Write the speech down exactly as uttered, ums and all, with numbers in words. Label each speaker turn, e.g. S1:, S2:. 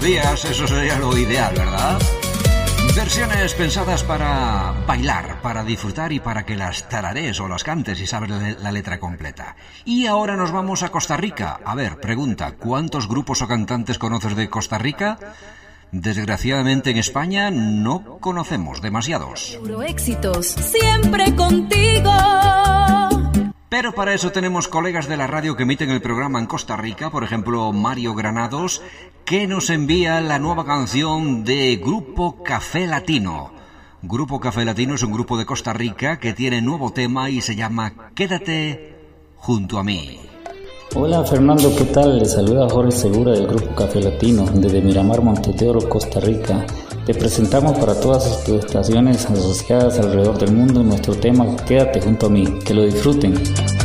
S1: días, eso sería lo ideal, ¿verdad? Versiones pensadas para bailar, para disfrutar y para que las tararees o las cantes si sabes la letra completa. Y ahora nos vamos a Costa Rica. A ver, pregunta, ¿cuántos grupos o cantantes conoces de Costa Rica? Desgraciadamente en España no conocemos demasiados.
S2: Éxitos, siempre contigo.
S1: Pero para eso tenemos colegas de la radio que emiten el programa en Costa Rica, por ejemplo Mario Granados, que nos envía la nueva canción de Grupo Café Latino. Grupo Café Latino es un grupo de Costa Rica que tiene nuevo tema y se llama Quédate junto a mí.
S3: Hola Fernando, ¿qué tal? Les saluda Jorge Segura del Grupo Café Latino desde Miramar, Montevideo, Costa Rica. Te presentamos para todas tus estaciones asociadas alrededor del mundo nuestro tema Quédate junto a mí. Que lo disfruten.